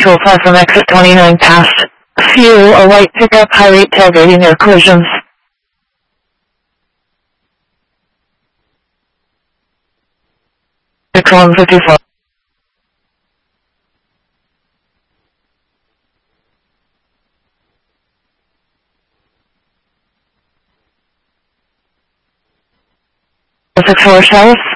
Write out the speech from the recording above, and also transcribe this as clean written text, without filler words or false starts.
5 from exit 29 past. Fuel, a white pickup, high rate tailgating near collisions. 6154. Six four south.